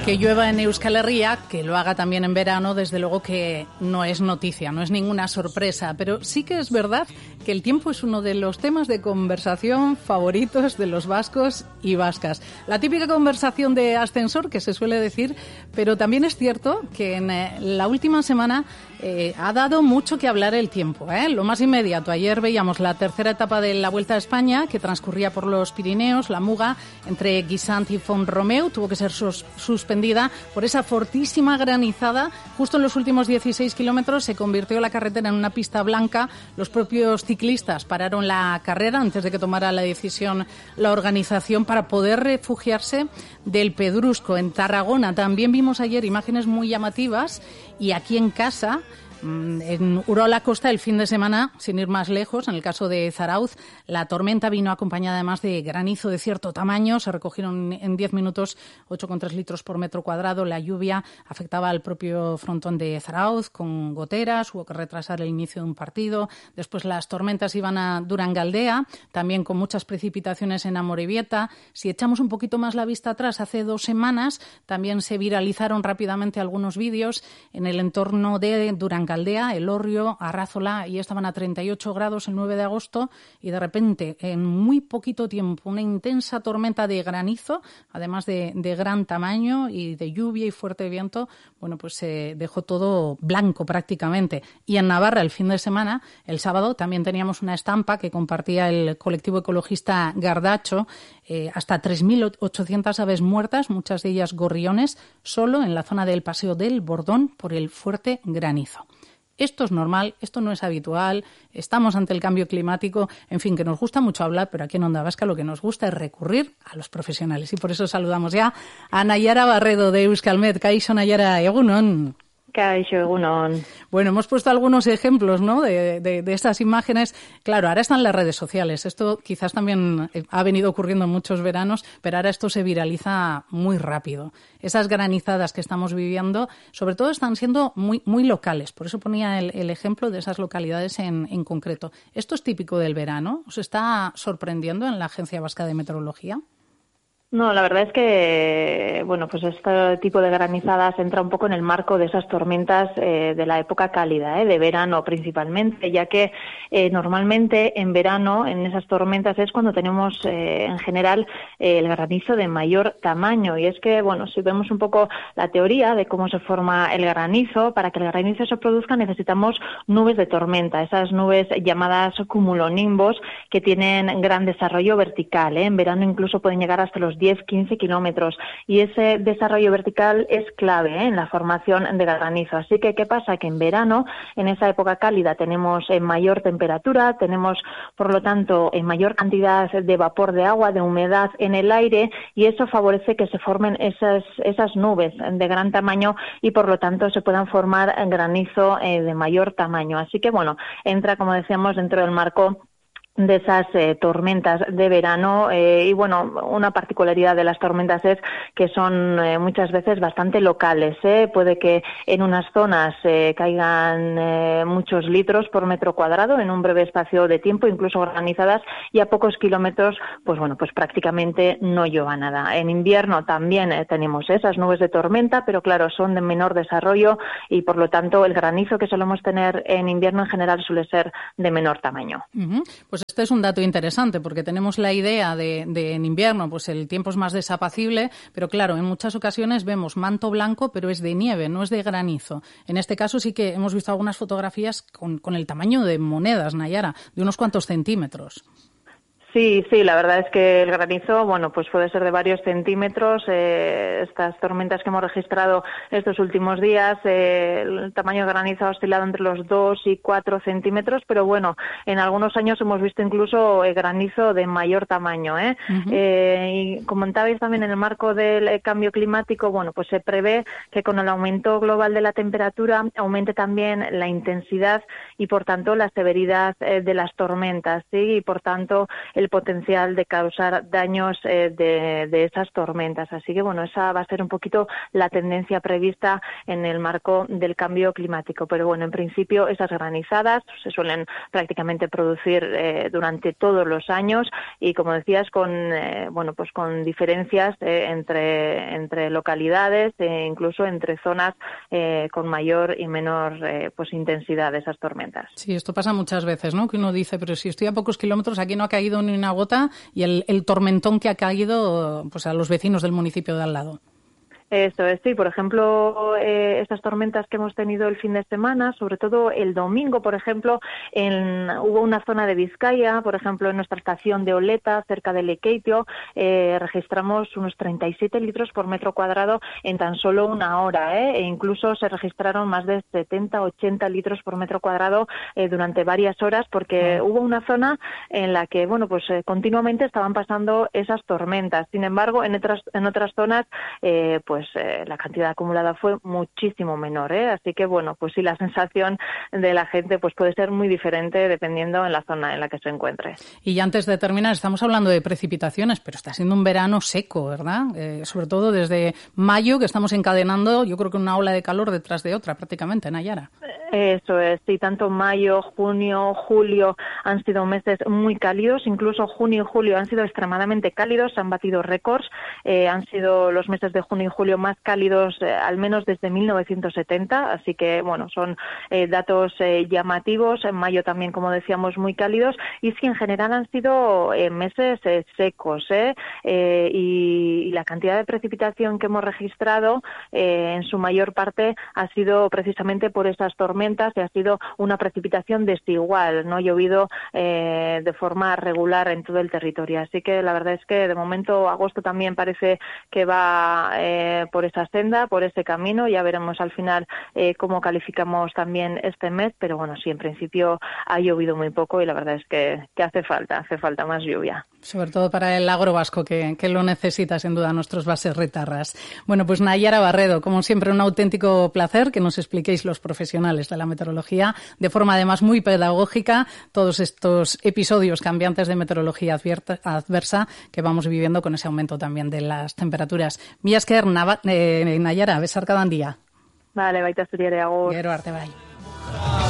Que llueva en Euskal Herria, que lo haga también en verano, desde luego que no es noticia, no es ninguna sorpresa, pero sí que es verdad que el tiempo es uno de los temas de conversación favoritos de los vascos y vascas. La típica conversación de ascensor que se suele decir, pero también es cierto que en la última semana ha dado mucho que hablar el tiempo, Lo más inmediato, ayer veíamos la tercera etapa de la Vuelta a España, que transcurría por los Pirineos, la Muga, entre Guisant y Font-Romeu, tuvo que ser suspendida por esa fortísima granizada. Justo en los últimos 16 kilómetros se convirtió la carretera en una pista blanca. Los propios ciclistas pararon la carrera antes de que tomara la decisión la organización para poder refugiarse del pedrusco. En Tarragona también vimos ayer imágenes muy llamativas y aquí en casa, en Urola Costa, el fin de semana, sin ir más lejos, en el caso de Zarautz, la tormenta vino acompañada además de granizo de cierto tamaño. Se recogieron en 10 minutos 8,3 litros por metro cuadrado. La lluvia afectaba al propio frontón de Zarautz con goteras. Hubo que retrasar el inicio de un partido. Después las tormentas iban a Durangaldea, también con muchas precipitaciones en Amorebieta. Si echamos un poquito más la vista atrás, hace 2 semanas también se viralizaron rápidamente algunos vídeos en el entorno de Durangaldea, Elorrio, Arrazola, y estaban a 38 grados el 9 de agosto y de repente, en muy poquito tiempo, una intensa tormenta de granizo, además de gran tamaño y de lluvia y fuerte viento, bueno, pues se dejó todo blanco prácticamente. Y en Navarra, el fin de semana, el sábado, también teníamos una estampa que compartía el colectivo ecologista Gardacho, hasta 3.800 aves muertas, muchas de ellas gorriones, solo en la zona del Paseo del Bordón por el fuerte granizo. Esto es normal, esto no es habitual, estamos ante el cambio climático, en fin, que nos gusta mucho hablar, pero aquí en Onda Vasca lo que nos gusta es recurrir a los profesionales. Y por eso saludamos ya a Naiara Barredo de Euskalmet. Kaixo, Naiara, egunon. Kaixo, egunon. Bueno, hemos puesto algunos ejemplos, ¿no?, de estas imágenes. Claro, ahora están las redes sociales. Esto quizás también ha venido ocurriendo en muchos veranos, pero ahora esto se viraliza muy rápido. Esas granizadas que estamos viviendo, sobre todo, están siendo muy, muy locales. Por eso ponía el ejemplo de esas localidades en concreto. ¿Esto es típico del verano? ¿Os está sorprendiendo en la Agencia Vasca de Meteorología? No, la verdad es que, bueno, pues este tipo de granizadas entra un poco en el marco de esas tormentas de la época cálida, de verano principalmente, ya que normalmente en verano, en esas tormentas, es cuando tenemos en general el granizo de mayor tamaño. Y es que, bueno, si vemos un poco la teoría de cómo se forma el granizo, para que el granizo se produzca necesitamos nubes de tormenta, esas nubes llamadas cumulonimbos que tienen gran desarrollo vertical. En verano incluso pueden llegar hasta los 10-15 kilómetros, y ese desarrollo vertical es clave en la formación de granizo. Así que, ¿qué pasa? Que en verano, en esa época cálida, tenemos mayor temperatura, tenemos, por lo tanto, mayor cantidad de vapor de agua, de humedad en el aire, y eso favorece que se formen esas nubes de gran tamaño y, por lo tanto, se puedan formar granizo de mayor tamaño. Así que, bueno, entra, como decíamos, dentro del marco de esas tormentas de verano, y bueno, una particularidad de las tormentas es que son muchas veces bastante locales, puede que en unas zonas caigan muchos litros por metro cuadrado en un breve espacio de tiempo, incluso granizadas, y a pocos kilómetros, pues bueno, pues prácticamente no llueva nada. En invierno también tenemos esas nubes de tormenta, pero claro, son de menor desarrollo y, por lo tanto, el granizo que solemos tener en invierno en general suele ser de menor tamaño. Uh-huh. Pues este es un dato interesante, porque tenemos la idea de en invierno, pues el tiempo es más desapacible, pero claro, en muchas ocasiones vemos manto blanco, pero es de nieve, no es de granizo. En este caso sí que hemos visto algunas fotografías con el tamaño de monedas, Naiara, de unos cuantos centímetros. Sí, la verdad es que el granizo, bueno, pues puede ser de varios centímetros. Estas tormentas que hemos registrado estos últimos días, el tamaño de granizo ha oscilado entre los 2 y 4 centímetros, pero bueno, en algunos años hemos visto incluso granizo de mayor tamaño, Uh-huh. Y comentabais también en el marco del cambio climático, bueno, pues se prevé que con el aumento global de la temperatura aumente también la intensidad y, por tanto, la severidad de las tormentas, ¿sí? Y, por tanto, el potencial de causar daños de esas tormentas. Así que, bueno, esa va a ser un poquito la tendencia prevista en el marco del cambio climático. Pero, bueno, en principio esas granizadas se suelen prácticamente producir durante todos los años y, como decías, con diferencias entre localidades e incluso entre zonas con mayor y menor intensidad de esas tormentas. Sí, esto pasa muchas veces, ¿no? Que uno dice, pero si estoy a pocos kilómetros, aquí no ha caído ni una gota, y el tormentón que ha caído pues a los vecinos del municipio de al lado. Eso es, sí. Por ejemplo, estas tormentas que hemos tenido el fin de semana, sobre todo el domingo, por ejemplo, hubo una zona de Vizcaya, por ejemplo, en nuestra estación de Oleta, cerca de Lekeitio, registramos unos 37 litros por metro cuadrado en tan solo una hora, e incluso se registraron más de 70-80 litros por metro cuadrado durante varias horas, porque hubo una zona en la que, continuamente estaban pasando esas tormentas. Sin embargo, en otras zonas, la cantidad acumulada fue muchísimo menor, así que sí, la sensación de la gente puede ser muy diferente dependiendo en la zona en la que se encuentre. Y ya antes de terminar, estamos hablando de precipitaciones, pero está siendo un verano seco, ¿verdad? Sobre todo desde mayo, que estamos encadenando, yo creo que una ola de calor detrás de otra prácticamente, Nayara. Eso es, sí, tanto mayo, junio, julio han sido meses muy cálidos, incluso junio y julio han sido extremadamente cálidos, han batido récords, han sido los meses de junio y julio más cálidos al menos desde 1970, así que son datos llamativos. En mayo también, como decíamos, muy cálidos, y sí, en general han sido meses secos, y la cantidad de precipitación que hemos registrado en su mayor parte ha sido precisamente por esas tormentas, y ha sido una precipitación desigual, no ha llovido de forma regular en todo el territorio. Así que la verdad es que de momento agosto también parece que va por esa senda, por ese camino. Ya veremos al final cómo calificamos también este mes, pero sí, en principio ha llovido muy poco y la verdad es que hace falta más lluvia. Sobre todo para el agro vasco, que lo necesita sin duda nuestros baserritarras. Bueno, pues Nayara Barredo, como siempre, un auténtico placer que nos expliquéis los profesionales de la meteorología, de forma además muy pedagógica, todos estos episodios cambiantes de meteorología adversa que vamos viviendo con ese aumento también de las temperaturas. Mila esker, Nayara, besarkadan dia. Vale, baita zuri ere, agur. Gero arte bai.